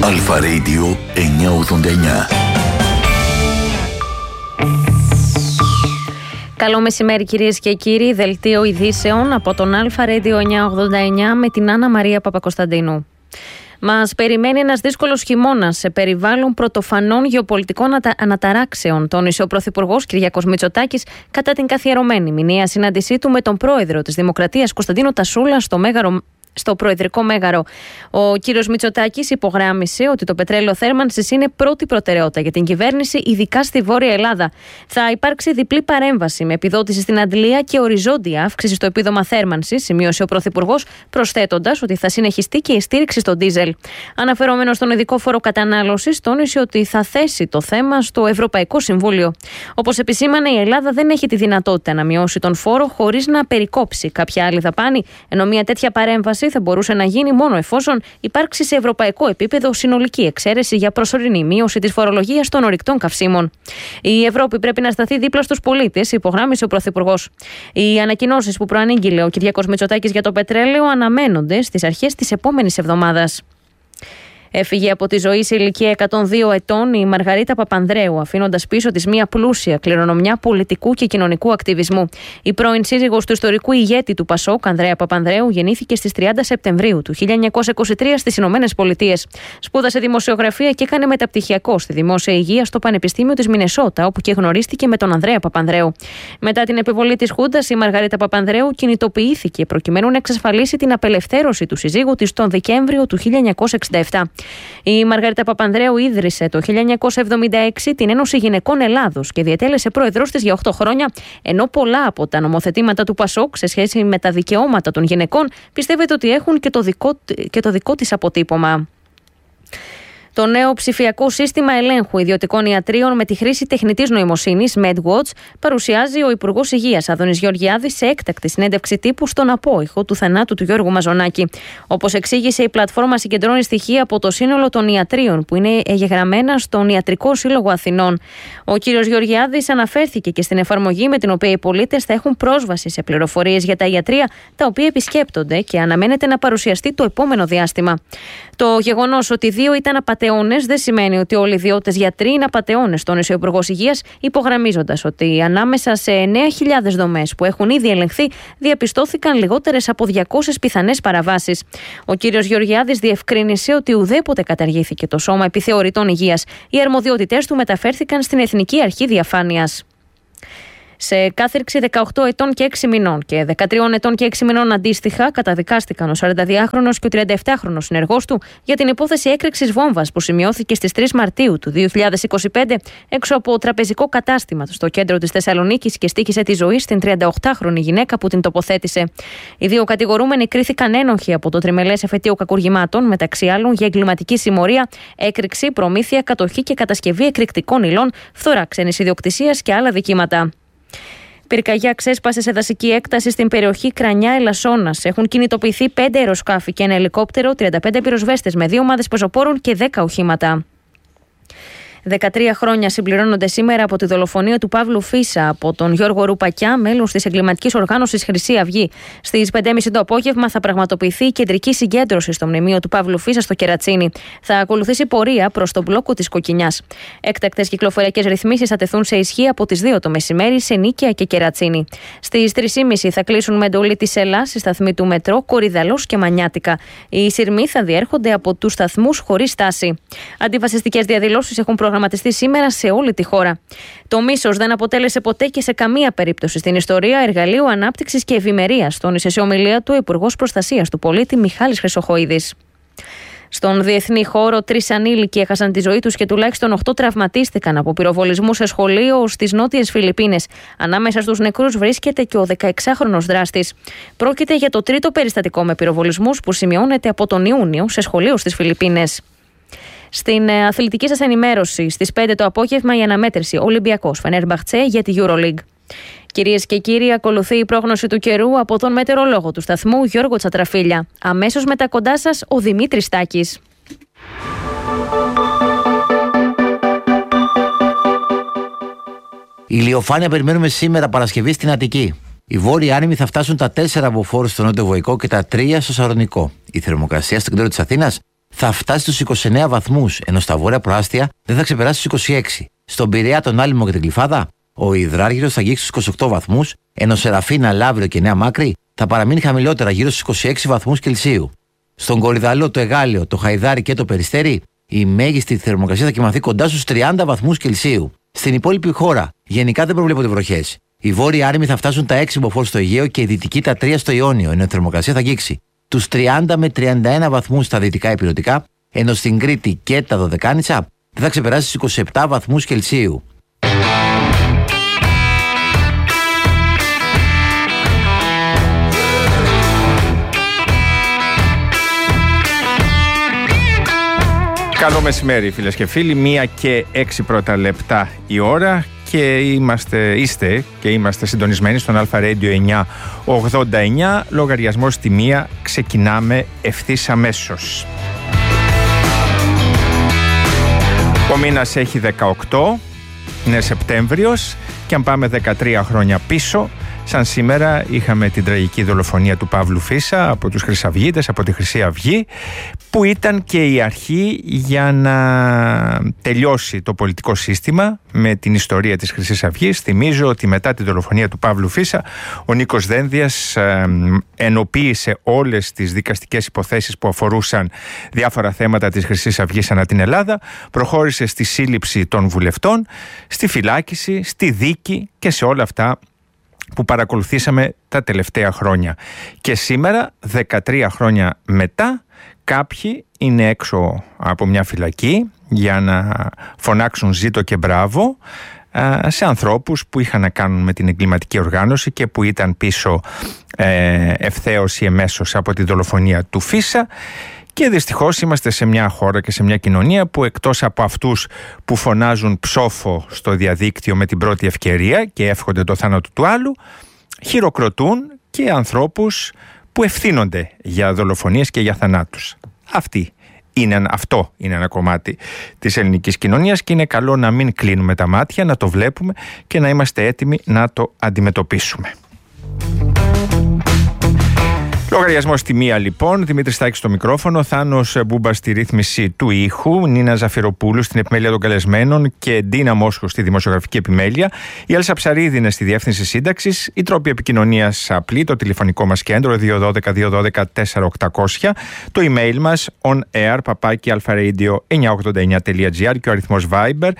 Αλφα Radio 989. Καλό μεσημέρι κυρίες και κύριοι, δελτίο ειδήσεων από τον Αλφα Radio 989 με την Άννα Μαρία Παπακοσταντίνου. Μας περιμένει ένας δύσκολος χειμώνας σε περιβάλλον πρωτοφανών γεωπολιτικών αναταράξεων, τόνισε ο Πρωθυπουργός Κυριάκος Μητσοτάκης κατά την καθιερωμένη μηνιαία συνάντησή του με τον πρόεδρο της Δημοκρατίας Κωνσταντίνο Τασούλα στο Προεδρικό Μέγαρο. Ο κύριος Μητσοτάκης υπογράμμισε ότι το πετρέλαιο θέρμανσης είναι πρώτη προτεραιότητα για την κυβέρνηση, ειδικά στη Βόρεια Ελλάδα. Θα υπάρξει διπλή παρέμβαση με επιδότηση στην αντλία και οριζόντια αύξηση στο επίδομα θέρμανσης, σημείωσε ο Πρωθυπουργός, προσθέτοντας ότι θα συνεχιστεί και η στήριξη στο ντίζελ. Αναφερόμενος στον ειδικό φόρο κατανάλωσης, τόνισε ότι θα θέσει το θέμα στο Ευρωπαϊκό Συμβούλιο. Όπως επισήμανε, η Ελλάδα δεν έχει τη δυνατότητα να μειώσει τον φόρο χωρίς να περικόψει κάποια άλλη δαπάνη, ενώ μια τέτοια παρέμβαση θα μπορούσε να γίνει μόνο εφόσον υπάρξει σε ευρωπαϊκό επίπεδο συνολική εξαίρεση για προσωρινή μείωση της φορολογίας των ορυκτών καυσίμων. Η Ευρώπη πρέπει να σταθεί δίπλα στους πολίτες, υπογράμμισε ο Πρωθυπουργός. Οι ανακοινώσεις που προανήγγειλε ο Κυριάκος Μητσοτάκης για το πετρέλαιο αναμένονται στις αρχές της επόμενης εβδομάδας. Έφυγε από τη ζωή σε ηλικία 102 ετών η Μαργαρίτα Παπανδρέου, αφήνοντας πίσω της μια πλούσια κληρονομιά πολιτικού και κοινωνικού ακτιβισμού. Η πρώην σύζυγος του ιστορικού ηγέτη του Πασόκ, Ανδρέα Παπανδρέου, γεννήθηκε στις 30 Σεπτεμβρίου του 1923 στις Ηνωμένες Πολιτείες. Σπούδασε δημοσιογραφία και έκανε μεταπτυχιακό στη δημόσια υγεία στο Πανεπιστήμιο της Μινεσότα, όπου και γνωρίστηκε με τον Ανδρέα Παπανδρέου. Μετά την επιβολή της Χούντας, η Μαργαρίτα Παπανδρέου κινητοποιήθηκε προκειμένου να εξασφαλίσει την απελευθέρωση του συζύγου της τον Δεκέμβριο του 1967. Η Μαργαρίτα Παπανδρέου ίδρυσε το 1976 την Ένωση Γυναικών Ελλάδος και διετέλεσε πρόεδρος της για 8 χρόνια, ενώ πολλά από τα νομοθετήματα του Πασόκ σε σχέση με τα δικαιώματα των γυναικών πιστεύετε ότι έχουν και το δικό της αποτύπωμα. Το νέο ψηφιακό σύστημα ελέγχου ιδιωτικών ιατρίων με τη χρήση τεχνητής νοημοσύνης, MedWatch, παρουσιάζει ο Υπουργός Υγείας Άδωνης Γεωργιάδης σε έκτακτη συνέντευξη τύπου στον απόϊχο του θανάτου του Γιώργου Μαζονάκη. Όπως εξήγησε, η πλατφόρμα συγκεντρώνει στοιχεία από το σύνολο των ιατρίων που είναι εγγεγραμμένα στον Ιατρικό Σύλλογο Αθηνών. Ο κ. Γεωργιάδης αναφέρθηκε και στην εφαρμογή με την οποία οι πολίτες θα έχουν πρόσβαση σε πληροφορίες για τα ιατρεία τα οποία επισκέπτονται και αναμένεται να παρουσιαστεί το επόμενο διάστημα. Το γεγονός ότι 2 ήταν απατεώνες δεν σημαίνει ότι όλοι οι ιδιώτες γιατροί είναι απατεώνες, τόνισε ο Υπουργός Υγείας, υπογραμμίζοντας ότι ανάμεσα σε 9.000 δομές που έχουν ήδη ελεγχθεί, διαπιστώθηκαν λιγότερες από 200 πιθανές παραβάσεις. Ο κ. Γεωργιάδης διευκρίνησε ότι ουδέποτε καταργήθηκε το Σώμα Επιθεωρητών Υγείας. Οι αρμοδιότητές του μεταφέρθηκαν στην Εθνική Αρχή Διαφάνειας. Σε κάθυρξη 18 ετών και 6 μηνών και 13 ετών και 6 μηνών αντίστοιχα, καταδικάστηκαν ο 42χρονος και ο 37χρονος συνεργός του για την υπόθεση έκρηξης βόμβας που σημειώθηκε στις 3 Μαρτίου του 2025 έξω από τραπεζικό κατάστημα στο κέντρο της Θεσσαλονίκης και στοίχησε τη ζωή στην 38χρονη γυναίκα που την τοποθέτησε. Οι 2 κατηγορούμενοι κρίθηκαν ένοχοι από το τριμελές εφετείο κακουργημάτων, μεταξύ άλλων για εγκληματική συμμορία, έκρηξη, προμήθεια, κατοχή και κατασκευή εκρηκτικών υλών, φθορά ξένης ιδιοκτησίας και άλλα δικήματα. Πυρκαγιά ξέσπασε σε δασική έκταση στην περιοχή Κρανιά Ελασσόνας. Έχουν κινητοποιηθεί 5 αεροσκάφη και ένα ελικόπτερο, 35 πυροσβέστες με 2 ομάδες πεζοπόρων και 10 οχήματα. 13 χρόνια συμπληρώνονται σήμερα από τη δολοφονία του Παύλου Φίσα από τον Γιώργο Ρουπακιά, μέλος της εγκληματικής οργάνωσης Χρυσή Αυγή. Στις 5.30 το απόγευμα θα πραγματοποιηθεί η κεντρική συγκέντρωση στο μνημείο του Παύλου Φίσα στο Κερατσίνι. Θα ακολουθήσει πορεία προς τον μπλόκο της Κοκκινιάς. Έκτακτες κυκλοφοριακές ρυθμίσεις θα τεθούν σε ισχύ από τις 2 το μεσημέρι σε Νίκαια και Κερατσίνι. Στις 3.30 θα κλείσουν με εντολή της Ελλάς οι σταθμοί του μετρό Κορυδαλός και Μανιάτικα. Οι σειρμοί θα διέρχονται από τους σταθμούς χωρίς στάση. Αντιφασιστικές διαδηλώσεις έχουν προγραμματιστεί σήμερα σε όλη τη χώρα. Το μίσος δεν αποτέλεσε ποτέ και σε καμία περίπτωση στην ιστορία εργαλείο ανάπτυξης και ευημερίας, τόνισε σε ομιλία του ο Υπουργός Προστασίας του Πολίτη Μιχάλης Χρυσοχοΐδης. Στον διεθνή χώρο, 3 ανήλικοι έχασαν τη ζωή τους και τουλάχιστον 8 τραυματίστηκαν από πυροβολισμού σε σχολείο στις νότιες Φιλιππίνες. Ανάμεσα στους νεκρούς βρίσκεται και ο 16χρονος δράστης. Πρόκειται για το 3ο περιστατικό με πυροβολισμούς που σημειώνεται από τον Ιούνιο σε σχολείο στις Φιλιππίνες. Στην αθλητική σας ενημέρωση, στις 5 το απόγευμα η αναμέτρηση Ολυμπιακός Φενέρμπαχτσε για τη EuroLeague. Κυρίες και κύριοι, ακολουθεί η πρόγνωση του καιρού από τον μετεωρολόγο του σταθμού Γιώργο Τσατραφίλια. Αμέσως μετά κοντά σας ο Δημήτρης Τάκης. Η ηλιοφάνεια περιμένουμε σήμερα Παρασκευή στην Αττική. Οι βόρειοι άνεμοι θα φτάσουν τα 4 από φόρους στο νότιο Βοϊκό και τα 3 στο Σαρονικό. Η θερμοκρασία στο κέντρο της Αθήνας θα φτάσει στους 29 βαθμούς, ενώ στα βόρεια προάστια δεν θα ξεπεράσει τους 26. Στον Πειραιά, τον Άλυμο και την Γλυφάδα, ο υδράργυρος θα αγγίξει στους 28 βαθμούς, ενώ Σεραφίνα, Λαύριο και Νέα Μάκρη θα παραμείνει χαμηλότερα, γύρω στους 26 βαθμούς Κελσίου. Στον Κορυδαλό, το Εγάλεο, το Χαϊδάρι και το Περιστέρι, η μέγιστη θερμοκρασία θα κυμανθεί κοντά στους 30 βαθμούς Κελσίου. Στην υπόλοιπη χώρα, γενικά δεν προβλέπονται βροχές. Οι βόρειοι άρημοι θα φτάσουν τα 6 μποφόρ στο Αιγαίο και οι δυτικοί τα 3 στο Ιόνιο, ενώ η θερμοκρασία θα αγγίξει τους 30 με 31 βαθμούς στα δυτικά ηπειρωτικά, ενώ στην Κρήτη και τα Δωδεκάνησα δεν θα ξεπεράσει στους 27 βαθμούς Κελσίου. Καλό μεσημέρι, φίλες και φίλοι. 1 και 6 πρώτα λεπτά η ώρα και είμαστε συντονισμένοι στον Αλφα Radio 989. Λογαριασμός στη 1. Ξεκινάμε ευθύς αμέσως. Ο μήνας έχει 18, είναι Σεπτέμβριος και αν πάμε 13 χρόνια πίσω, σαν σήμερα είχαμε την τραγική δολοφονία του Παύλου Φίσα από τους Χρυσαυγίτες, από τη Χρυσή Αυγή, που ήταν και η αρχή για να τελειώσει το πολιτικό σύστημα με την ιστορία της Χρυσής Αυγής. Θυμίζω ότι μετά τη δολοφονία του Παύλου Φίσα, ο Νίκος Δένδιας ενοποίησε όλες τις δικαστικές υποθέσεις που αφορούσαν διάφορα θέματα της Χρυσής Αυγής ανά την Ελλάδα, προχώρησε στη σύλληψη των βουλευτών, στη φυλάκιση, στη δίκη και σε όλα αυτά που παρακολουθήσαμε τα τελευταία χρόνια. Και σήμερα, 13 χρόνια μετά, κάποιοι είναι έξω από μια φυλακή για να φωνάξουν ζήτω και μπράβο σε ανθρώπους που είχαν να κάνουν με την εγκληματική οργάνωση και που ήταν πίσω ευθέως ή εμέσως από τη δολοφονία του Φίσα. Και δυστυχώς είμαστε σε μια χώρα και σε μια κοινωνία που εκτός από αυτούς που φωνάζουν ψόφο στο διαδίκτυο με την πρώτη ευκαιρία και εύχονται το θάνατο του άλλου, χειροκροτούν και ανθρώπους που ευθύνονται για δολοφονίες και για θανάτους. Αυτό είναι ένα κομμάτι της ελληνικής κοινωνίας και είναι καλό να μην κλείνουμε τα μάτια, να το βλέπουμε και να είμαστε έτοιμοι να το αντιμετωπίσουμε. Λογαριασμός στη 1 λοιπόν, Δημήτρης Στάκης στο μικρόφωνο, Θάνος Μπούμπας στη ρύθμιση του ήχου, Νίνα Ζαφυροπούλου στην επιμέλεια των καλεσμένων και Ντίνα Μόσχο στη δημοσιογραφική επιμέλεια. Η Έλσα Ψαρίδη είναι στη διεύθυνση σύνταξης, οι τρόποι επικοινωνίας απλή, το τηλεφωνικό μας κέντρο 212-212-4800, το email μας onair@alpharadio989.gr και ο αριθμός Viber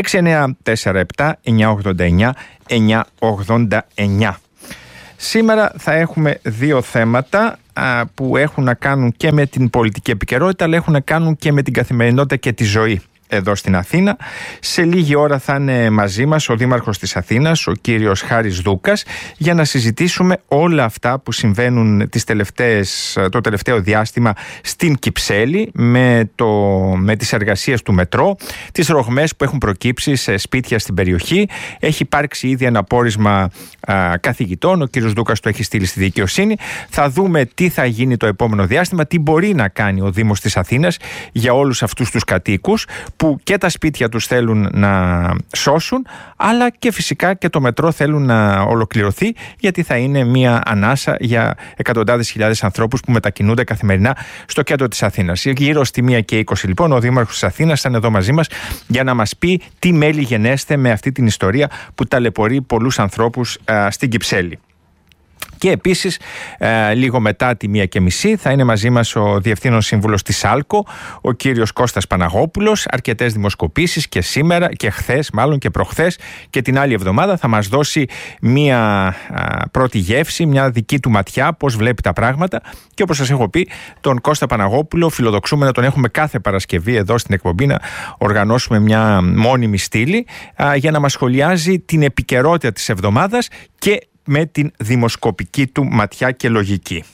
6947-989-989. Σήμερα θα έχουμε δύο θέματα που έχουν να κάνουν και με την πολιτική επικαιρότητα, αλλά έχουν να κάνουν και με την καθημερινότητα και τη ζωή εδώ στην Αθήνα. Σε λίγη ώρα θα είναι μαζί μας ο Δήμαρχος της Αθήνας, ο κύριος Χάρης Δούκας, για να συζητήσουμε όλα αυτά που συμβαίνουν το τελευταίο διάστημα στην Κυψέλη με τις εργασίες του μετρό, τις ρογμές που έχουν προκύψει σε σπίτια στην περιοχή. Έχει υπάρξει ήδη ένα πόρισμα καθηγητών, ο κύριος Δούκας το έχει στείλει στη δικαιοσύνη. Θα δούμε τι θα γίνει το επόμενο διάστημα, τι μπορεί να κάνει ο Δήμος της Αθήνας για όλους αυτούς τους κατοίκους που και τα σπίτια τους θέλουν να σώσουν, αλλά και φυσικά και το μετρό θέλουν να ολοκληρωθεί, γιατί θα είναι μια ανάσα για εκατοντάδες χιλιάδες ανθρώπους που μετακινούνται καθημερινά στο κέντρο της Αθήνας. Γύρω στη 1:20 λοιπόν ο Δήμαρχος της Αθήνας θα είναι εδώ μαζί μας για να μας πει τι μέλη γενέστε με αυτή την ιστορία που ταλαιπωρεί πολλούς ανθρώπους στην Κυψέλη. Και επίσης, λίγο μετά τη 1:30 θα είναι μαζί μας ο Διευθύνων Σύμβουλος της ΑΛΚΟ, ο κύριος Κώστας Παναγόπουλος. Αρκετές δημοσκοπήσεις και σήμερα και χθες, μάλλον και προχθές και την άλλη εβδομάδα, θα μας δώσει μια πρώτη γεύση, μια δική του ματιά, πώς βλέπει τα πράγματα. Και όπως σας έχω πει, τον Κώστα Παναγόπουλο φιλοδοξούμε να τον έχουμε κάθε Παρασκευή εδώ στην εκπομπή, να οργανώσουμε μια μόνιμη στήλη για να μας σχολιάζει την επικαιρότητα της εβδομάδας και με την δημοσκοπική του ματιά και λογική.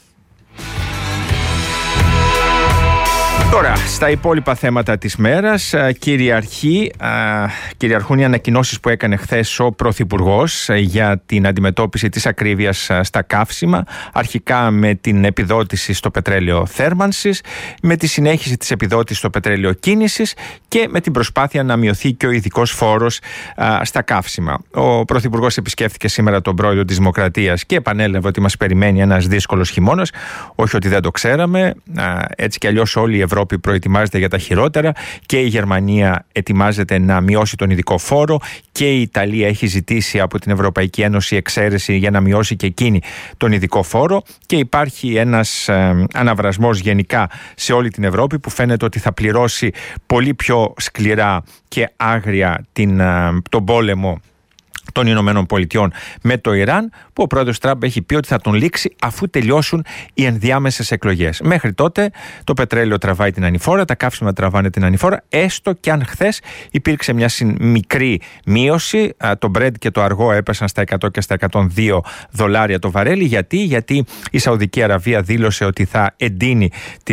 Τώρα, στα υπόλοιπα θέματα της μέρας, κυριαρχούν οι ανακοινώσεις που έκανε χθες ο Πρωθυπουργός για την αντιμετώπιση της ακρίβειας στα καύσιμα, αρχικά με την επιδότηση στο πετρέλαιο θέρμανσης, με τη συνέχιση της επιδότησης στο πετρέλαιο κίνησης και με την προσπάθεια να μειωθεί και ο ειδικός φόρος στα καύσιμα. Ο Πρωθυπουργός επισκέφθηκε σήμερα τον πρόεδρο της Δημοκρατίας και επανέλαβε ότι μας περιμένει ένας δύσκολος χειμώνας, όχι ότι δεν το ξέραμε, έτσι κι αλλιώς όλη η Ευρώπη Ευρώπη προετοιμάζεται για τα χειρότερα, και η Γερμανία ετοιμάζεται να μειώσει τον ειδικό φόρο, και η Ιταλία έχει ζητήσει από την Ευρωπαϊκή Ένωση εξαίρεση για να μειώσει και εκείνη τον ειδικό φόρο, και υπάρχει ένας αναβρασμός γενικά σε όλη την Ευρώπη που φαίνεται ότι θα πληρώσει πολύ πιο σκληρά και άγρια τον πόλεμο των Ηνωμένων Πολιτειών με το Ιράν, που ο πρόεδρος Τραμπ έχει πει ότι θα τον λήξει αφού τελειώσουν οι ενδιάμεσες εκλογές. Μέχρι τότε το πετρέλαιο τραβάει την ανηφόρα, τα καύσιμα τραβάνε την ανηφόρα, έστω και αν χθες υπήρξε μια μικρή μείωση. Το Brent και το αργό έπεσαν στα 100 και στα $102 το βαρέλι. Γιατί η Σαουδική Αραβία δήλωσε ότι θα εντείνει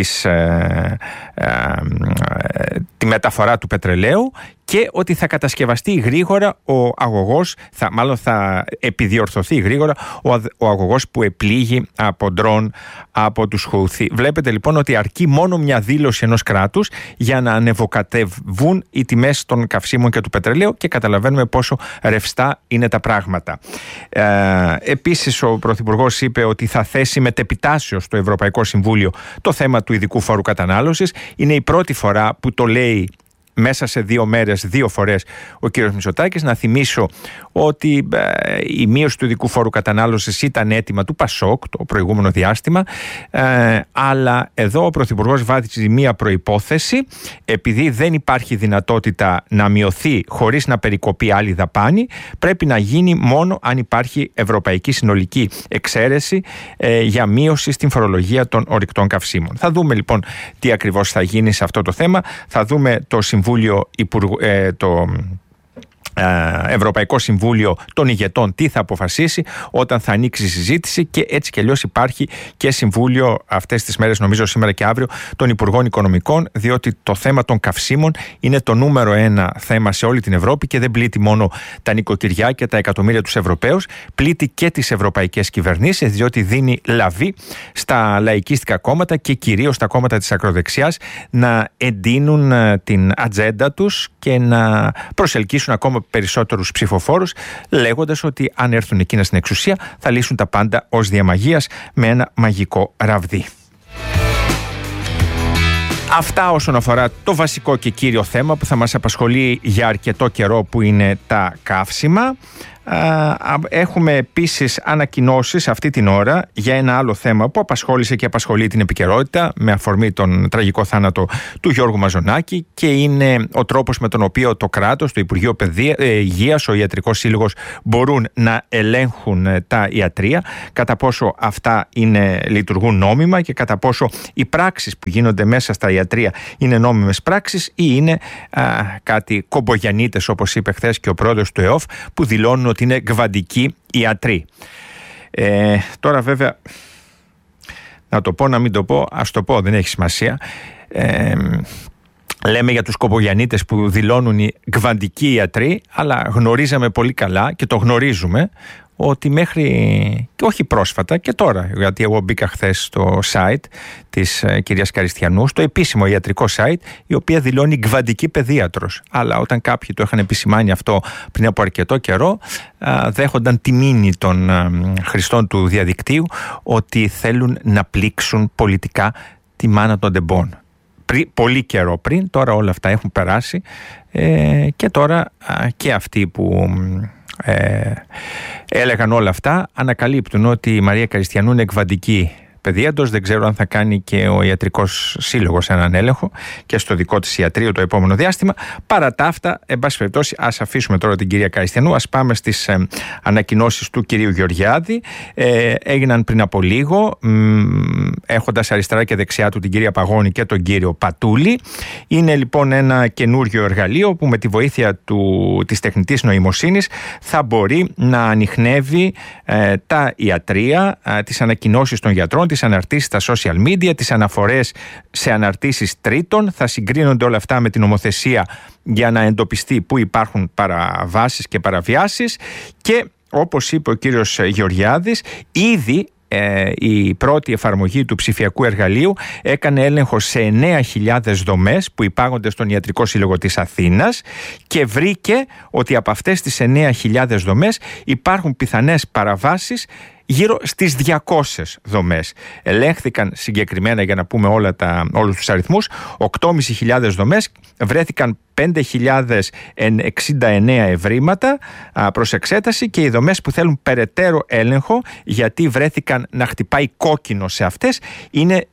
τη μεταφορά του πετρελαίου, και ότι θα κατασκευαστεί γρήγορα ο αγωγός, θα επιδιορθωθεί γρήγορα ο αγωγός που επλήγει από ντρόν από τους Χούθι. Βλέπετε λοιπόν ότι αρκεί μόνο μια δήλωση ενός κράτους για να ανεβοκατεβούν οι τιμές των καυσίμων και του πετρελαίου, και καταλαβαίνουμε πόσο ρευστά είναι τα πράγματα. Επίσης ο Πρωθυπουργός είπε ότι θα θέσει μετεπιτάσεως στο Ευρωπαϊκό Συμβούλιο το θέμα του ειδικού φόρου κατανάλωσης. Είναι η πρώτη φορά που το λέει μέσα σε 2 μέρες, 2 φορές ο κύριος Μητσοτάκης. Να θυμίσω ότι η μείωση του ειδικού φόρου κατανάλωσης ήταν αίτημα του ΠΑΣΟΚ το προηγούμενο διάστημα, αλλά εδώ ο Πρωθυπουργός βάζει μία προϋπόθεση: επειδή δεν υπάρχει δυνατότητα να μειωθεί χωρίς να περικοπεί άλλη δαπάνη, πρέπει να γίνει μόνο αν υπάρχει ευρωπαϊκή συνολική εξαίρεση για μείωση στην φορολογία των ορυκτών καυσίμων. Θα δούμε λοιπόν τι ακριβώς θα γίνει σε αυτό το θέμα. Θα δούμε το Ευρωπαϊκό Συμβούλιο των Ηγετών τι θα αποφασίσει όταν θα ανοίξει η συζήτηση, και έτσι κι αλλιώς υπάρχει και Συμβούλιο αυτές τις μέρες, νομίζω σήμερα και αύριο, των Υπουργών Οικονομικών, διότι το θέμα των καυσίμων είναι το νούμερο 1 θέμα σε όλη την Ευρώπη, και δεν πλήττει μόνο τα νοικοκυριά και τα εκατομμύρια τους Ευρωπαίους, πλήττει και τις ευρωπαϊκές κυβερνήσεις, διότι δίνει λαβή στα λαϊκίστικα κόμματα και κυρίως τα κόμματα της ακροδεξιάς να εντείνουν την ατζέντα τους και να προσελκύσουν ακόμα περισσότερους ψηφοφόρους, λέγοντας ότι αν έρθουν εκείνα στην εξουσία θα λύσουν τα πάντα ως διαμαγείας με ένα μαγικό ραβδί. Αυτά όσον αφορά το βασικό και κύριο θέμα που θα μας απασχολεί για αρκετό καιρό, που είναι τα καύσιμα. Έχουμε επίσης ανακοινώσεις αυτή την ώρα για ένα άλλο θέμα που απασχόλησε και απασχολεί την επικαιρότητα με αφορμή τον τραγικό θάνατο του Γιώργου Μαζονάκη, και είναι ο τρόπος με τον οποίο το κράτος, το Υπουργείο Υγείας, ο Ιατρικός Σύλλογος μπορούν να ελέγχουν τα ιατρεία, κατά πόσο αυτά λειτουργούν νόμιμα και κατά πόσο οι πράξεις που γίνονται μέσα στα ιατρεία είναι νόμιμες πράξεις ή είναι κάτι κομπογιανίτες, όπως είπε χθες και ο πρόεδρος του ΕΟΦ, που δηλώνουν ότι είναι γκβαντικοί ιατροί. Τώρα βέβαια, να το πω να μην το πω, ας το πω, δεν έχει σημασία. Λέμε για τους κομπογιανίτες που δηλώνουν οι γκβαντικοί ιατροί, αλλά γνωρίζαμε πολύ καλά και το γνωρίζουμε ότι μέχρι, και όχι πρόσφατα και τώρα, γιατί εγώ μπήκα χθες στο site της κυρίας Καριστιανού, στο επίσημο ιατρικό site, η οποία δηλώνει γκβαντική παιδίατρος. Αλλά όταν κάποιοι το είχαν επισημάνει αυτό πριν από αρκετό καιρό, δέχονταν τη μήνυ των χρηστών του διαδικτύου ότι θέλουν να πλήξουν πολιτικά τη μάνα των ντεμπών. Πολύ καιρό πριν, τώρα όλα αυτά έχουν περάσει, και τώρα και αυτοί που έλεγαν όλα αυτά ανακαλύπτουν ότι η Μαρία Καριστιανού είναι εκβαντική παιδίατρος. Δεν ξέρω αν θα κάνει και ο Ιατρικός Σύλλογος έναν έλεγχο και στο δικό της ιατρείο το επόμενο διάστημα. Παρά τα αυτά, εν πάση περιπτώσει, ας αφήσουμε τώρα την κυρία Καριστιανού, ας πάμε στις ανακοινώσεις του κυρίου Γεωργιάδη. Έγιναν πριν από λίγο, έχοντας αριστερά και δεξιά του την κυρία Παγώνη και τον κύριο Πατούλη. Είναι λοιπόν ένα καινούριο εργαλείο που με τη βοήθεια της τεχνητής νοημοσύνης θα μπορεί να ανιχνεύει τα ιατρεία, τις ανακοινώσεις των γιατρών, τις αναρτήσεις στα social media, τις αναφορές σε αναρτήσεις τρίτων. Θα συγκρίνονται όλα αυτά με την νομοθεσία για να εντοπιστεί που υπάρχουν παραβάσεις και παραβιάσεις, και όπως είπε ο κύριος Γεωργιάδης, ήδη η πρώτη εφαρμογή του ψηφιακού εργαλείου έκανε έλεγχο σε 9.000 δομές που υπάγονται στον Ιατρικό Σύλλογο της Αθήνας και βρήκε ότι από αυτές τις 9.000 δομές υπάρχουν πιθανές παραβάσεις γύρω στις 200 δομές. Ελέγχθηκαν συγκεκριμένα, για να πούμε όλους τους αριθμούς, 8.500 δομές, βρέθηκαν 5.069 ευρήματα προς εξέταση, και οι δομές που θέλουν περαιτέρω έλεγχο, γιατί βρέθηκαν να χτυπάει κόκκινο σε αυτές, είναι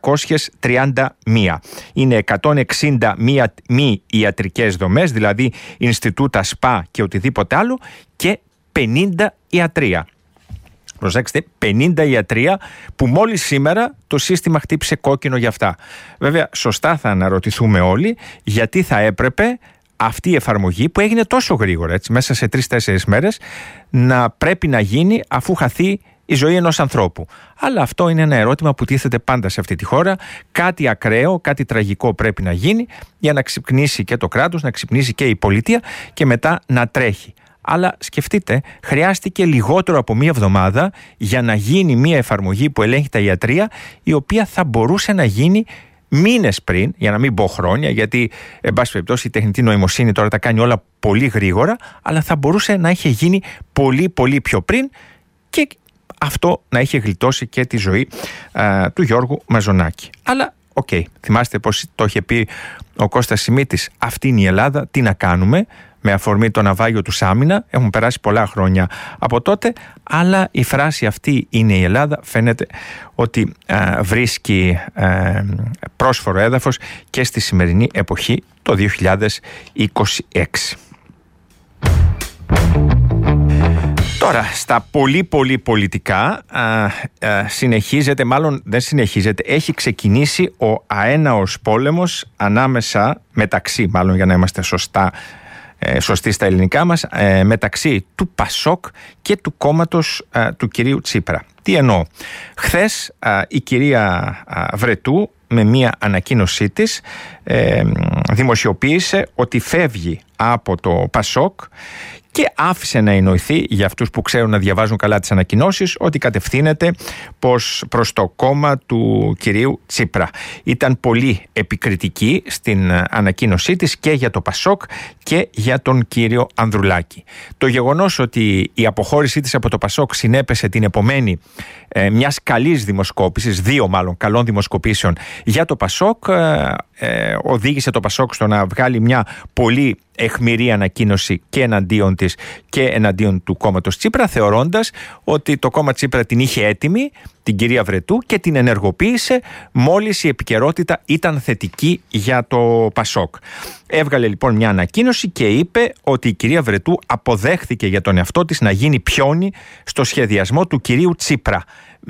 231. Είναι 160 μη ιατρικές δομές, δηλαδή Ινστιτούτα, ΣΠΑ και οτιδήποτε άλλο, και 50 ιατρεία. Προσέξτε, 50 ιατρεία που μόλις σήμερα το σύστημα χτύπησε κόκκινο για αυτά. Βέβαια, σωστά θα αναρωτηθούμε όλοι γιατί θα έπρεπε αυτή η εφαρμογή, που έγινε τόσο γρήγορα, έτσι, μέσα σε 3-4 μέρες, να πρέπει να γίνει αφού χαθεί η ζωή ενός ανθρώπου. Αλλά αυτό είναι ένα ερώτημα που τίθεται πάντα σε αυτή τη χώρα. Κάτι ακραίο, κάτι τραγικό πρέπει να γίνει για να ξυπνήσει και το κράτος, να ξυπνήσει και η πολιτεία, και μετά να τρέχει. Αλλά σκεφτείτε, χρειάστηκε λιγότερο από μία εβδομάδα για να γίνει μία εφαρμογή που ελέγχει τα ιατρεία, η οποία θα μπορούσε να γίνει μήνες πριν, για να μην πω χρόνια, γιατί εν πάση περιπτώσει η τεχνητή νοημοσύνη τώρα τα κάνει όλα πολύ γρήγορα, αλλά θα μπορούσε να είχε γίνει πολύ πολύ πιο πριν, και αυτό να είχε γλιτώσει και τη ζωή του Γιώργου Μαζονάκη. Αλλά θυμάστε πως το είχε πει ο Κώστας Σιμίτης, αυτή είναι η Ελλάδα, τι να κάνουμε, με αφορμή το ναυάγιο του Σάμινα. Έχουν περάσει πολλά χρόνια από τότε, αλλά η φράση αυτή είναι η Ελλάδα φαίνεται ότι βρίσκει πρόσφορο έδαφος και στη σημερινή εποχή, το 2026. Τώρα, στα πολύ πολύ πολιτικά συνεχίζεται, μάλλον δεν συνεχίζεται, έχει ξεκινήσει ο αέναος πόλεμος μεταξύ, για να είμαστε σωστοί στα ελληνικά μας, μεταξύ του ΠΑΣΟΚ και του κόμματος του κυρίου Τσίπρα. Τι εννοώ? Χθες η κυρία Βρετού, με μία ανακοίνωσή της, δημοσιοποίησε ότι φεύγει από το ΠΑΣΟΚ και άφησε να εννοηθεί, για αυτούς που ξέρουν να διαβάζουν καλά τις ανακοινώσεις, ότι κατευθύνεται προς το κόμμα του κυρίου Τσίπρα. Ήταν πολύ επικριτική στην ανακοίνωσή της και για το ΠΑΣΟΚ και για τον κύριο Ανδρουλάκη. Το γεγονός ότι η αποχώρησή της από το ΠΑΣΟΚ συνέπεσε την επομένη μιας καλής δημοσκόπησης, 2 μάλλον καλών δημοσκοπήσεων για το ΠΑΣΟΚ, οδήγησε το ΠΑΣΟΚ στο να βγάλει μια πολύ αιχμηρή ανακοίνωση και εναντίον της και εναντίον του κόμματος Τσίπρα, θεωρώντας ότι το κόμμα Τσίπρα την είχε έτοιμη, την κυρία Βρετού, και την ενεργοποίησε μόλις η επικαιρότητα ήταν θετική για το ΠΑΣΟΚ. Έβγαλε λοιπόν μια ανακοίνωση και είπε ότι η κυρία Βρετού αποδέχθηκε για τον εαυτό της να γίνει πιόνι στο σχεδιασμό του κυρίου Τσίπρα,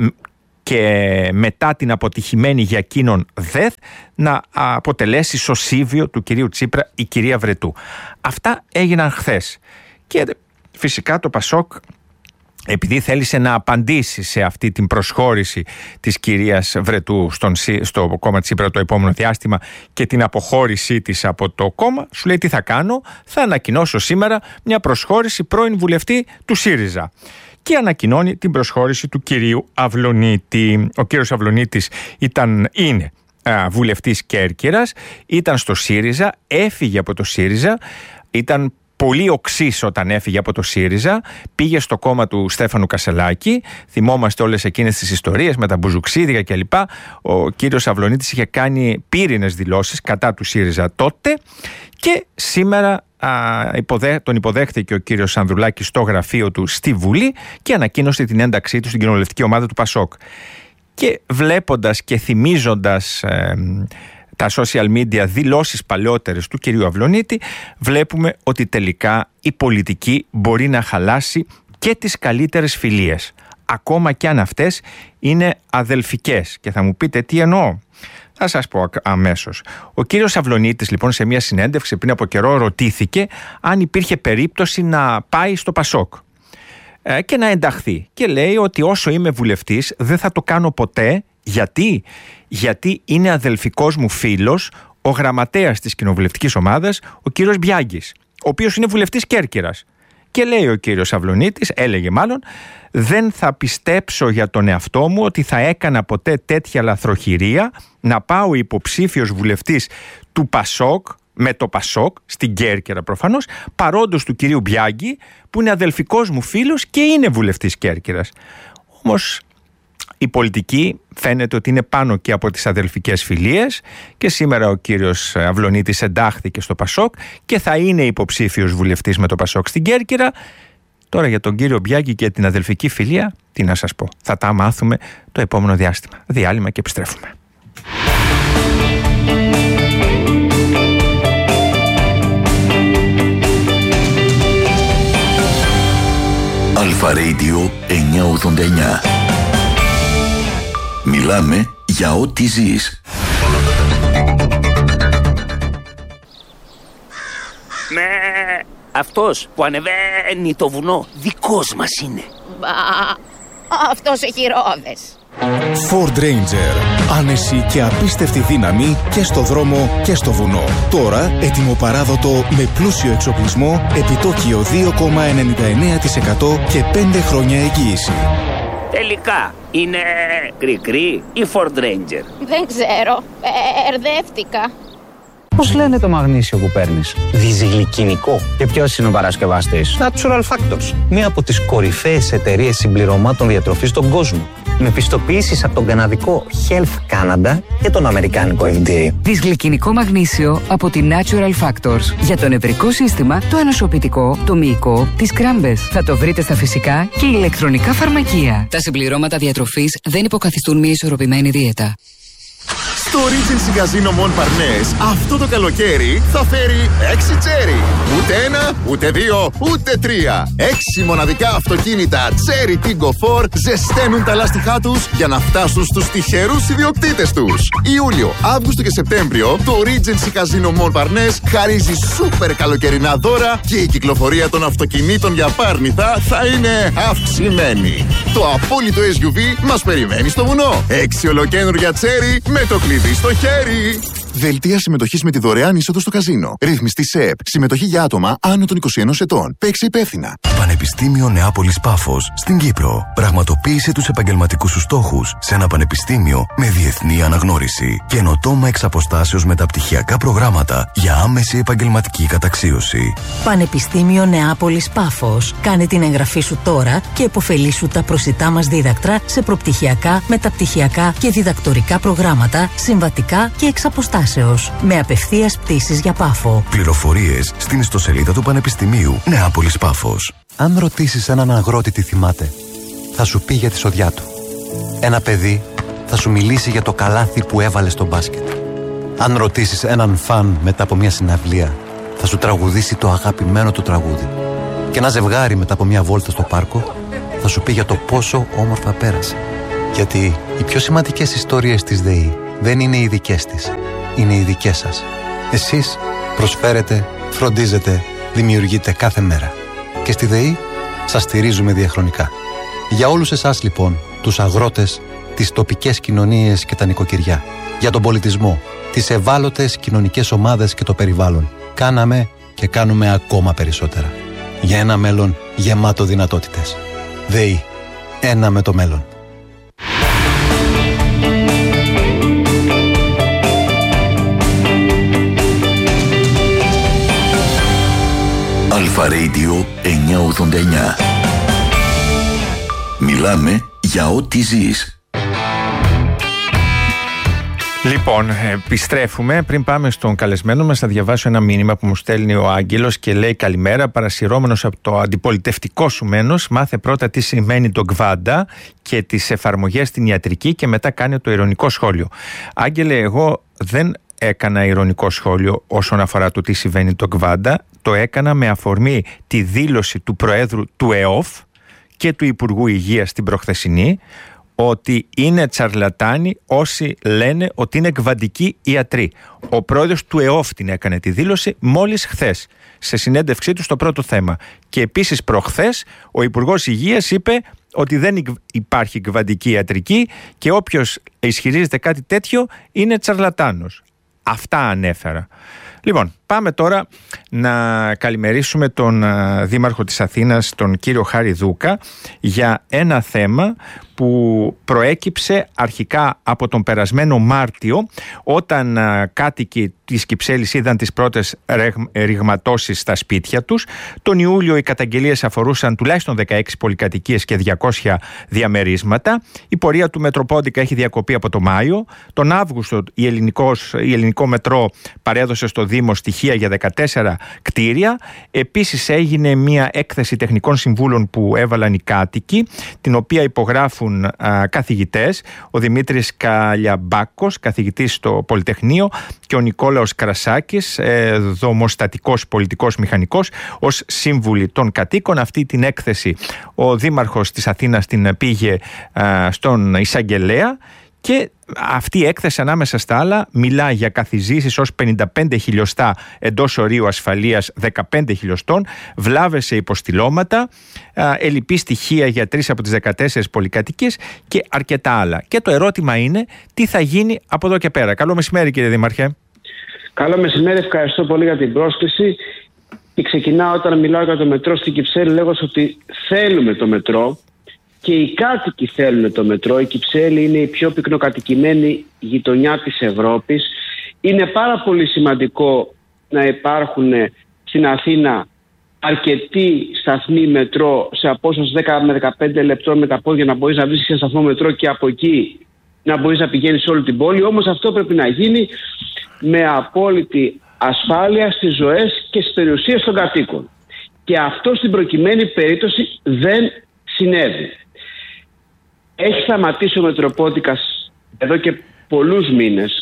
και μετά την αποτυχημένη για εκείνον ΔΕΘ να αποτελέσει σωσίβιο του κυρίου Τσίπρα η κυρία Βρετού. Αυτά έγιναν χθες. Και φυσικά το ΠΑΣΟΚ, επειδή θέλησε να απαντήσει σε αυτή την προσχώρηση της κυρίας Βρετού στο κόμμα Τσίπρα το επόμενο διάστημα και την αποχώρησή της από το κόμμα, σου λέει τι θα κάνω, θα ανακοινώσω σήμερα μια προσχώρηση πρώην βουλευτή του ΣΥΡΙΖΑ. Και ανακοινώνει την προσχώρηση του κυρίου Αυλωνίτη. Ο κύριος Αυλωνίτης είναι βουλευτής Κέρκυρας, ήταν στο ΣΥΡΙΖΑ, έφυγε από το ΣΥΡΙΖΑ, ήταν πολύ οξύς όταν έφυγε από το ΣΥΡΙΖΑ, πήγε στο κόμμα του Στέφανου Κασελάκη. Θυμόμαστε όλες εκείνες τις ιστορίες με τα μπουζουξίδια κλπ. Ο κύριος Αυλωνίτης είχε κάνει πύρινες δηλώσεις κατά του ΣΥΡΙΖΑ τότε, και σήμερα τον υποδέχθηκε ο κύριος Ανδρουλάκης στο γραφείο του στη Βουλή και ανακοίνωσε την ένταξή του στην κοινοβουλευτική ομάδα του ΠΑΣΟΚ. Και βλέποντας και θυμίζοντας τα social media δηλώσεις παλαιότερες του κυρίου Αυλωνίτη, βλέπουμε ότι τελικά η πολιτική μπορεί να χαλάσει και τις καλύτερες φιλίες, ακόμα και αν αυτές είναι αδελφικές. Και θα μου πείτε τι εννοώ. Θα σας πω αμέσως. Ο κύριος Αυλωνίτης λοιπόν σε μια συνέντευξη πριν από καιρό ρωτήθηκε αν υπήρχε περίπτωση να πάει στο ΠΑΣΟΚ και να ενταχθεί. Και λέει ότι όσο είμαι βουλευτής δεν θα το κάνω ποτέ. Γιατί είναι αδελφικός μου φίλος ο γραμματέας της κοινοβουλευτικής ομάδας, ο κύριος Μπιάγκης, ο οποίος είναι βουλευτής Κέρκυρας. Και λέει ο κύριος Αυλωνίτης, έλεγε μάλλον, δεν θα πιστέψω για τον εαυτό μου ότι θα έκανα ποτέ τέτοια λαθροχειρία να πάω υποψήφιος βουλευτής του ΠΑΣΟΚ, με το ΠΑΣΟΚ, στην Κέρκυρα προφανώς, παρόντος του κυρίου Μπιάγκη, που είναι αδελφικός μου φίλος και είναι βουλευτής Κέρκυρας. Όμως η πολιτική φαίνεται ότι είναι πάνω και από τις αδελφικές φιλίες και σήμερα ο κύριος Αυλωνίτης εντάχθηκε στο Πασόκ και θα είναι υποψήφιος βουλευτής με το Πασόκ στην Κέρκυρα. Τώρα για τον κύριο Μπιάκη και την αδελφική φιλία, τι να σας πω, θα τα μάθουμε το επόμενο διάστημα. Διάλειμμα και επιστρέφουμε. Αλφα Radio 989. Μιλάμε για ό,τι ζεις. Ναι, αυτός που ανεβαίνει το βουνό δικός μας είναι. Μπα, αυτός έχει ρόδες. Ford Ranger. Άνεση και απίστευτη δύναμη και στο δρόμο και στο βουνό. Τώρα έτοιμο παράδοτο με πλούσιο εξοπλισμό, επιτόκιο 2,99% και 5 χρόνια εγγύηση. Τελικά είναι κρικρί ή Ford Ranger? Δεν ξέρω, μπερδεύτηκα. Πώς λένε το μαγνήσιο που παίρνεις? Διζυγλικινικό. Και ποιος είναι ο παρασκευαστής? Natural Factors. Μία από τις κορυφαίες εταιρείες συμπληρωμάτων διατροφής στον κόσμο. Με πιστοποιήσεις από τον καναδικό Health Canada και τον αμερικάνικο FDA. Δυσγλικινικό μαγνήσιο από τη Natural Factors. Για το νευρικό σύστημα, το ανοσοποιητικό, το μυϊκό, τις κράμπες. Θα το βρείτε στα φυσικά και ηλεκτρονικά φαρμακεία. Τα συμπληρώματα διατροφής δεν υποκαθιστούν μια ισορροπημένη δίαιτα. Στο Regency Casino Mon Parnes αυτό το καλοκαίρι θα φέρει 6 τσέρι. Ούτε ένα, ούτε δύο, ούτε τρία. 6 μοναδικά αυτοκίνητα Cherry Tiggo 4 ζεσταίνουν τα λάστιχά τους για να φτάσουν στους τυχερούς ιδιοκτήτες τους. Ιούλιο, Αύγουστο και Σεπτέμβριο το Regency Casino Mon Parnes χαρίζει σούπερ καλοκαιρινά δώρα και η κυκλοφορία των αυτοκινήτων για Πάρνηθα θα είναι αυξημένη. Το απόλυτο SUV μας περιμένει στο βουνό. 6 ολοκαίνουργια τσέρι με το κλειδί στο χέρι. Δελτία συμμετοχής με τη δωρεάν είσοδο στο καζίνο. Ρύθμιστη ΣΕΠ. Συμμετοχή για άτομα άνω των 21 ετών. Παίξε υπεύθυνα. Πανεπιστήμιο Νεάπολης Πάφος στην Κύπρο. Πραγματοποίησε τους επαγγελματικούς σου στόχους σε ένα πανεπιστήμιο με διεθνή αναγνώριση. Καινοτόμα εξ αποστάσεως μεταπτυχιακά προγράμματα για άμεση επαγγελματική καταξίωση. Πανεπιστήμιο Νεάπολης Πάφος. Κάνε την εγγραφή σου τώρα και επωφελήσου τα προσιτά μας δίδακτρα σε προπτυχιακά, μεταπτυχιακά και διδακτορικά προγράμματα, συμβατικά και εξ αποστάσεως. Με απευθείας πτήσεις για Πάφο. Πληροφορίες στην ιστοσελίδα του Πανεπιστημίου Νεάπολης Πάφος. Αν ρωτήσεις έναν αγρότη τι θυμάται, θα σου πει για τη σοδιά του. Ένα παιδί θα σου μιλήσει για το καλάθι που έβαλε στο μπάσκετ. Αν ρωτήσεις έναν φαν μετά από μια συναυλία, θα σου τραγουδήσει το αγαπημένο του τραγούδι. Και ένα ζευγάρι μετά από μια βόλτα στο πάρκο θα σου πει για το πόσο όμορφα πέρασε. Γιατί οι πιο σημαντικές ιστορίες της ΔΕΗ δεν είναι οι δικές της, είναι οι δικές σας. Εσείς προσφέρετε, φροντίζετε, δημιουργείτε κάθε μέρα. Και στη ΔΕΗ σας στηρίζουμε διαχρονικά. Για όλους εσάς λοιπόν, τους αγρότες, τις τοπικές κοινωνίες και τα νοικοκυριά, για τον πολιτισμό, τις ευάλωτες κοινωνικές ομάδες και το περιβάλλον, κάναμε και κάνουμε ακόμα περισσότερα. Για ένα μέλλον γεμάτο δυνατότητες. ΔΕΗ. Ένα με το μέλλον. Αλφα Radio 989. Μιλάμε για ό,τι ζεις. Λοιπόν, επιστρέφουμε. Πριν πάμε στον καλεσμένο μας, θα διαβάσω ένα μήνυμα που μου στέλνει ο Άγγελος και λέει: καλημέρα, παρασυρώμενος από το αντιπολιτευτικό σου μένος, μάθε πρώτα τι σημαίνει το γκβάντα και τις εφαρμογές στην ιατρική και μετά κάνε το ειρωνικό σχόλιο. Άγγελε, εγώ δεν έκανα ειρωνικό σχόλιο όσον αφορά το τι συμβαίνει το γκβάντα. Το έκανα με αφορμή τη δήλωση του Προέδρου του ΕΟΦ και του Υπουργού Υγείας την προχθεσινή, ότι είναι τσαρλατάνοι όσοι λένε ότι είναι γκβαντικοί ιατροί. Ο πρόεδρος του ΕΟΦ την έκανε τη δήλωση μόλις χθες, σε συνέντευξή του στο πρώτο θέμα. Και επίσης προχθές ο Υπουργός Υγείας είπε ότι δεν υπάρχει γκβαντική ιατρική και όποιος ισχυρίζεται κάτι τέτοιο είναι τσαρλατάνος. Αυτά ανέφερα. Λοιπόν, πάμε τώρα να καλημερίσουμε τον Δήμαρχο της Αθήνας, τον κύριο Χάρη Δούκα, για ένα θέμα που προέκυψε αρχικά από τον περασμένο Μάρτιο, όταν κάτοικοι της Κυψέλης είδαν τις πρώτες ρηγματώσεις στα σπίτια τους. Τον Ιούλιο οι καταγγελίες αφορούσαν τουλάχιστον 16 πολυκατοικίες και 200 διαμερίσματα. Η πορεία του Μετροπόντικα έχει διακοπεί από το Μάιο. Τον Αύγουστο η Ελληνικό Μετρό παρέδωσε στο Δήμο στοιχεία για 14 κτίρια. Επίσης έγινε μια έκθεση τεχνικών συμβούλων που έβαλαν οι κάτοικοι, την οποία υπογράφουν καθηγητές, ο Δημήτρης Καλιαμπάκος, καθηγητής στο Πολυτεχνείο, και ο Νικόλαος Κρασάκης, δομοστατικός πολιτικός μηχανικός, ως σύμβουλοι των κατοίκων. Αυτή την έκθεση ο Δήμαρχος της Αθήνας την πήγε στον εισαγγελέα, και αυτή η έκθεση, ανάμεσα στα άλλα, μιλά για καθιζήσεις ως 55 χιλιοστά εντός ορίου ασφαλείας 15 χιλιοστών, βλάβες σε υποστηλώματα, ελλειπή στοιχεία για 3 από τις 14 πολυκατοικίες και αρκετά άλλα. Και το ερώτημα είναι, τι θα γίνει από εδώ και πέρα. Καλό μεσημέρι, κύριε Δήμαρχε. Καλό μεσημέρι, ευχαριστώ πολύ για την πρόσκληση. Και ξεκινάω, όταν μιλάω για το μετρό στην Κυψέλη, λέγοντας ότι θέλουμε το μετρό. Και οι κάτοικοι θέλουν το μετρό. Η Κυψέλη είναι η πιο πυκνοκατοικημένη γειτονιά της Ευρώπης. Είναι πάρα πολύ σημαντικό να υπάρχουν στην Αθήνα αρκετοί σταθμοί μετρό σε απόσταση 10 με 15 λεπτών με τα πόδια, να μπορείς να βρεις ένα σταθμό μετρό και από εκεί να μπορείς να πηγαίνεις σε όλη την πόλη. Όμως αυτό πρέπει να γίνει με απόλυτη ασφάλεια στις ζωές και στις περιουσίες των κατοίκων. Και αυτό στην προκειμένη περίπτωση δεν συνέβη. Έχει σταματήσει ο Μετροπόντικας εδώ και πολλούς μήνες.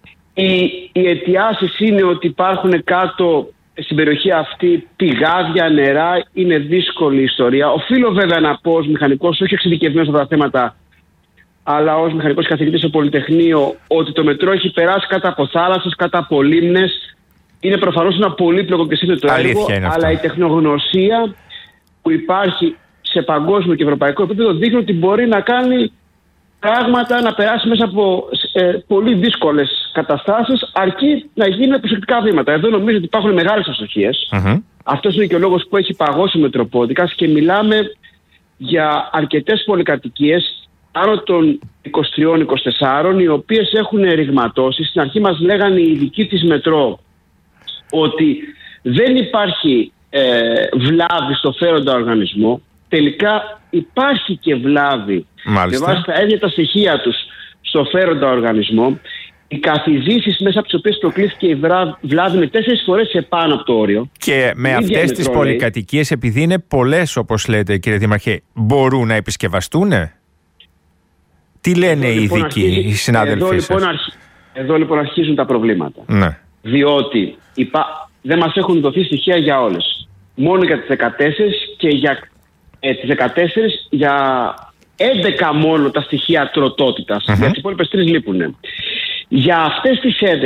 Οι αιτιάσεις είναι ότι υπάρχουν κάτω στην περιοχή αυτή πηγάδια, νερά, είναι δύσκολη ιστορία. Οφείλω βέβαια να πω ως μηχανικός, όχι εξειδικευμένος σε αυτά τα θέματα, αλλά ως μηχανικός καθηγητής στο Πολυτεχνείο, ότι το μετρό έχει περάσει κάτω από θάλασσες, κάτω από λίμνες. Είναι προφανώς ένα πολύπλοκο και σύνθετο έργο, αλλά η τεχνογνωσία που υπάρχει σε παγκόσμιο και ευρωπαϊκό επίπεδο δείχνει ότι μπορεί να κάνει πράγματα, να περάσει μέσα από πολύ δύσκολες καταστάσεις, αρκεί να γίνει με προσεκτικά βήματα. Εδώ νομίζω ότι υπάρχουν μεγάλες αστοχίες. Αυτός είναι και ο λόγος που έχει παγώσει ο Μετροπόντικας, και μιλάμε για αρκετές πολυκατοικίες άνω των 23-24, οι οποίες έχουν ρηγματώσει. Στην αρχή μας λέγανε οι ειδικοί της Μετρό ότι δεν υπάρχει βλάβη στο φέροντα οργανισμό. Τελικά υπάρχει και βλάβη. Μάλιστα. Με βάση τα ίδια τα στοιχεία τους στο φέροντα οργανισμό. Οι καθιζήσεις μέσα από τις οποίες προκλήθηκε η βλάβη είναι 4 φορές επάνω από το όριο. Και με αυτές τις πολυκατοικίες, επειδή είναι πολλές όπως λέτε, κύριε Δήμαρχε, μπορούν να επισκευαστούν? Τι λένε οι ειδικοί, οι συνάδελφοι σας? Εδώ λοιπόν αρχίζουν τα προβλήματα. Ναι. Διότι δεν μας έχουν δοθεί στοιχεία για όλες. Μόνο για τις 14, και για τις 14 για 11 μόνο τα στοιχεία τροτότητας. Για τις υπόλοιπες 3 λείπουν. Για αυτές τις 11